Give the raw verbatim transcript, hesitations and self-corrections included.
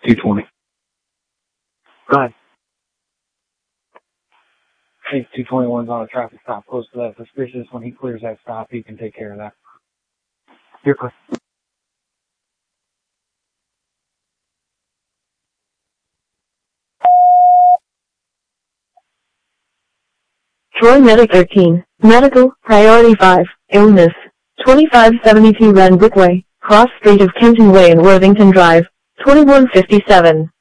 two twenty. Go ahead. Hey, two twenty-one's on a traffic stop close to that suspicious. When he clears that stop, he can take care of that. You're clear. Troy Medic thirteen, Medical, Priority five, Illness, twenty-five seventy-two Randwick Way, Cross Street of Kenton Way and Worthington Drive, twenty-one fifty-seven.